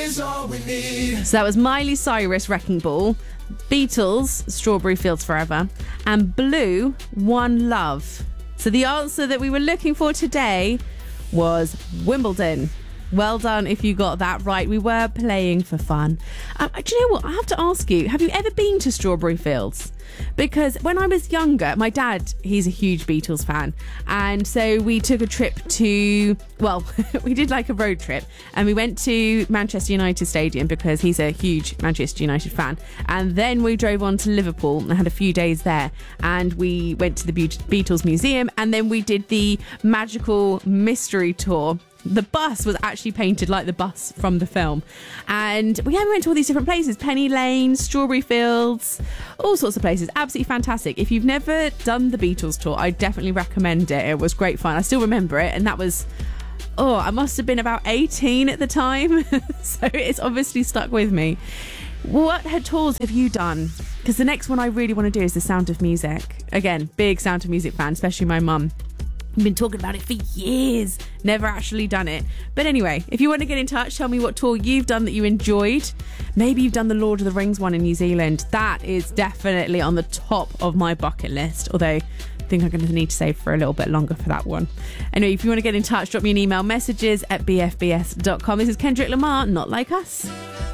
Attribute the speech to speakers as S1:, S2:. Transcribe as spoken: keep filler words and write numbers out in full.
S1: is all we need.
S2: So that was Miley Cyrus, Wrecking Ball, Beatles, Strawberry Fields Forever, and Blue, One Love. So the answer that we were looking for today was Wimbledon. Well done if you got that right. We were playing for fun. Um, do you know what? I have to ask you, have you ever been to Strawberry Fields? Because when I was younger, my dad, he's a huge Beatles fan. And so we took a trip to, well, we did like a road trip. And we went to Manchester United Stadium because he's a huge Manchester United fan. And then we drove on to Liverpool and had a few days there. And we went to the Be- Beatles Museum. And then we did the Magical Mystery Tour. The bus was actually painted like the bus from the film. And we yeah, we went to all these different places. Penny Lane, Strawberry Fields, all sorts of places. Absolutely fantastic. If you've never done the Beatles tour, I definitely recommend it. It was great fun. I still remember it. And that was, oh, I must have been about eighteen at the time. So it's obviously stuck with me. What tours have you done? Because the next one I really want to do is The Sound of Music. Again, big Sound of Music fan, especially my mum. I've been talking about it for years, never actually done it. But anyway, if you want to get in touch, tell me what tour you've done that you enjoyed. Maybe you've done the Lord of the Rings one in New Zealand. That is definitely on the top of my bucket list, although I think I'm going to need to save for a little bit longer for that one. Anyway, if you want to get in touch, drop me an email, messages at b f b s dot com. This is Kendrick Lamar, Not Like Us.